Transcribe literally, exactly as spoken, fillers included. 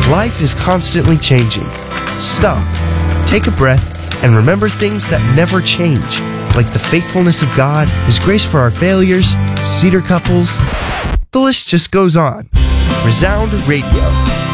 Life is constantly changing. Stop, take a breath, and remember things that never change, like the faithfulness of God, His grace for our failures, cedar couples. The list just goes on. Resound Radio.